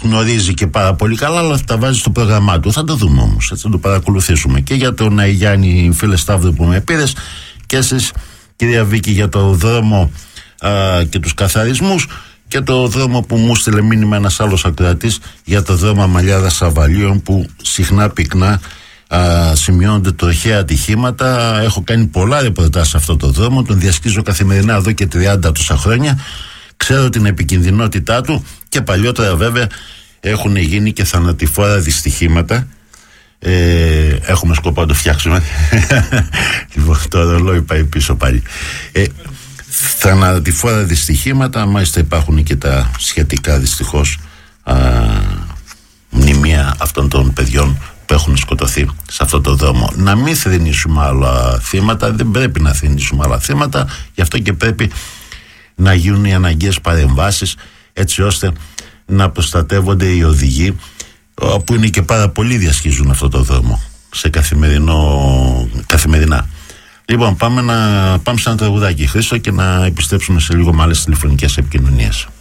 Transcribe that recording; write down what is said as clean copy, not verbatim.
γνωρίζει και πάρα πολύ καλά, αλλά θα τα βάζει στο πρόγραμμά του. Θα το δούμε όμως, έτσι, θα το παρακολουθήσουμε. Και για τον Αϊγιάννη, φίλε Σταύρο, που με πήρες, και εσείς, κυρία Βίκη, για το δρόμο και τους καθαρισμούς, και το δρόμο που μου στείλε μήνυμα ένας άλλος ακροατής για το δρόμο Αμαλιάδας Σαβαλίων, που συχνά πυκνά σημειώνονται τροχαία ατυχήματα. Έχω κάνει πολλά ρεπορτάζ σε αυτό το δρόμο, τον διασκίζω καθημερινά εδώ και 30 τόσα χρόνια. Ξέρω την επικινδυνότητά του, και παλιότερα βέβαια έχουν γίνει και θανατηφόρα δυστυχήματα. Έχουμε σκοπό να το φτιάξουμε. Λοιπόν, το ρολόι πάει πίσω πάλι. Θανατηφόρα δυστυχήματα, μάλιστα υπάρχουν και τα σχετικά δυστυχώς μνημεία αυτών των παιδιών που έχουν σκοτωθεί σε αυτό το δρόμο. Να μην θρηνήσουμε άλλα θύματα, δεν πρέπει να θρηνήσουμε άλλα θύματα, γι' αυτό και πρέπει να γίνουν οι αναγκαίες παρεμβάσεις, έτσι ώστε να προστατεύονται οι οδηγοί, που είναι και πάρα πολλοί διασχίζουν αυτό το δρόμο σε καθημερινά. Λοιπόν, πάμε σε ένα τραγουδάκι, Χρήστο, και να επιστρέψουμε σε λίγο με άλλες τηλεφωνικές επικοινωνίες.